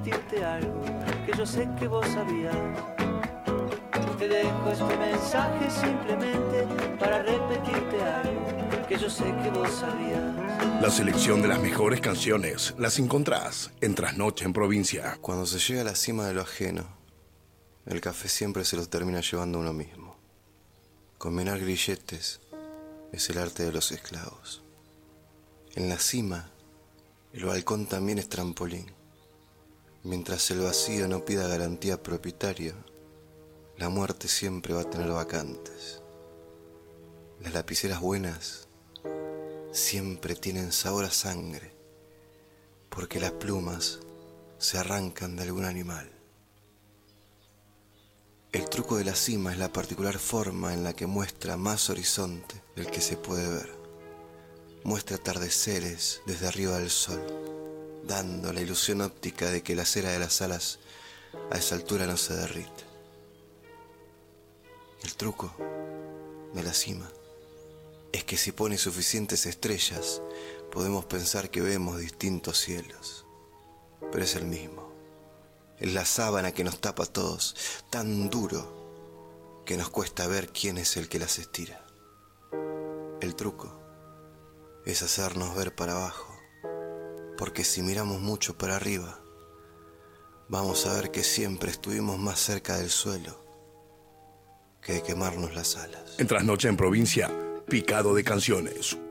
repetirte algo que yo sé que vos sabías. Te dejo este mensaje simplemente para repetirte algo que yo sé que vos sabías. La selección de las mejores canciones las encontrás en Trasnoche en Provincia. Cuando se llega a la cima de lo ajeno, el café siempre se lo termina llevando uno mismo. Combinar grilletes es el arte de los esclavos. En la cima, el balcón también es trampolín. Mientras el vacío no pida garantía propietaria, la muerte siempre va a tener vacantes. Las lapiceras buenas siempre tienen sabor a sangre, porque las plumas se arrancan de algún animal. El truco de la cima es la particular forma en la que muestra más horizonte del que se puede ver. Muestra atardeceres desde arriba del sol, dando la ilusión óptica de que la cera de las alas a esa altura no se derrite. El truco de la cima es que si pone suficientes estrellas, podemos pensar que vemos distintos cielos, pero es el mismo. Es la sábana que nos tapa a todos, tan duro que nos cuesta ver quién es el que las estira. El truco es hacernos ver para abajo, porque si miramos mucho para arriba, vamos a ver que siempre estuvimos más cerca del suelo que de quemarnos las alas. En Trasnoche en Provincia, picado de canciones.